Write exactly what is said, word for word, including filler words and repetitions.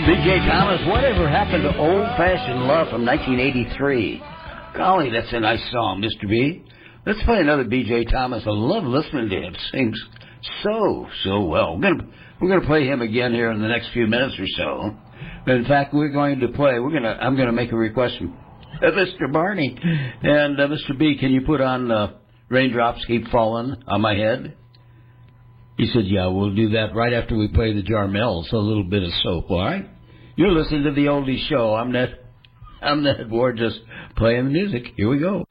B J Thomas, Whatever Happened to Old-Fashioned Love from nineteen eighty-three. Golly, that's a nice song, Mister B. Let's play another B J Thomas. I love listening to him. Sings so, so well. We're gonna, we're gonna play him again here in the next few minutes or so. But in fact, we're going to play, we're gonna, I'm gonna make a request from uh, Mister Barney. And uh, Mister B, can you put on uh, Raindrops Keep Falling on My Head? He said, yeah, we'll do that right after we play the Jarmels, a little bit of soap, all right? You're listening to the Oldies Show. I'm Ned, I'm Ned Ward, just playing the music. Here we go.